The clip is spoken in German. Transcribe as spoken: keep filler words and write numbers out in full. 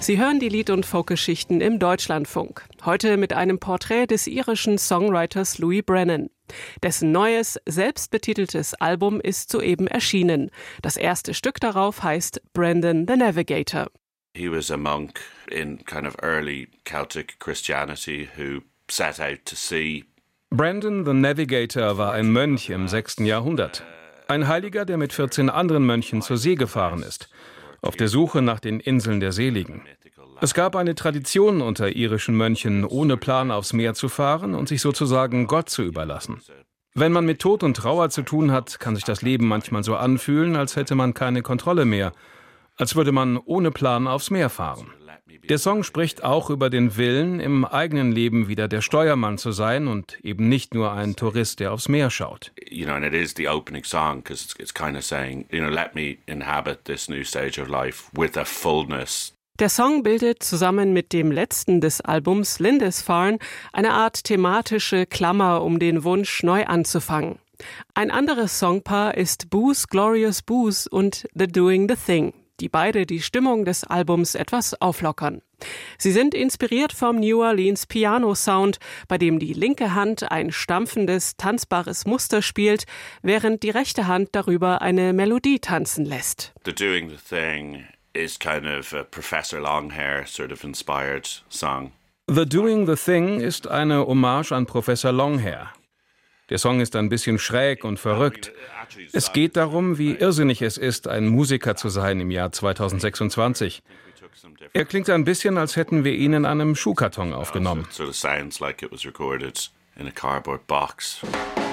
Sie hören die Lied- und Folkgeschichten im Deutschlandfunk. Heute mit einem Porträt des irischen Songwriters Louis Brennan. Dessen neues, selbstbetiteltes Album ist soeben erschienen. Das erste Stück darauf heißt Brendan the Navigator. He was a monk in kind of early Celtic Christianity who set out to sea. Brendan the Navigator war ein Mönch im sechsten Jahrhundert. Ein Heiliger, der mit vierzehn anderen Mönchen zur See gefahren ist, auf der Suche nach den Inseln der Seligen. Es gab eine Tradition unter irischen Mönchen, ohne Plan aufs Meer zu fahren und sich sozusagen Gott zu überlassen. Wenn man mit Tod und Trauer zu tun hat, kann sich das Leben manchmal so anfühlen, als hätte man keine Kontrolle mehr, als würde man ohne Plan aufs Meer fahren. Der Song spricht auch über den Willen, im eigenen Leben wieder der Steuermann zu sein und eben nicht nur ein Tourist, der aufs Meer schaut. You know, and it is the opening song because it's kind of saying, you know, let me inhabit this new stage of life with a fullness. Der Song bildet zusammen mit dem letzten des Albums Lindisfarne eine Art thematische Klammer um den Wunsch, neu anzufangen. Ein anderes Songpaar ist Booze, Glorious Booze und The Doing the Thing, die beide die Stimmung des Albums etwas auflockern. Sie sind inspiriert vom New Orleans Piano-Sound, bei dem die linke Hand ein stampfendes, tanzbares Muster spielt, während die rechte Hand darüber eine Melodie tanzen lässt. The Doing the Thing is kind of a Professor Longhair sort of inspired song. The Doing the Thing ist eine Hommage an Professor Longhair. Der Song ist ein bisschen schräg und verrückt. Es geht darum, wie irrsinnig es ist, ein Musiker zu sein im Jahr zweitausendsechsundzwanzig. Er klingt ein bisschen, als hätten wir ihn in einem Schuhkarton aufgenommen. It sort of sounds like it was recorded in a cardboard box.